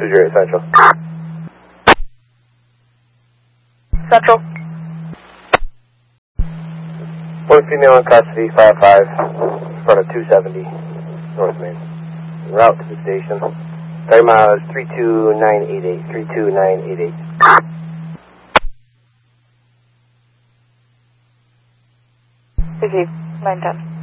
208 Central. Central. One female in custody, 5'5", in front of 270 North Main. En route to the station. Starting mileage 32988. 32988. Receive 910.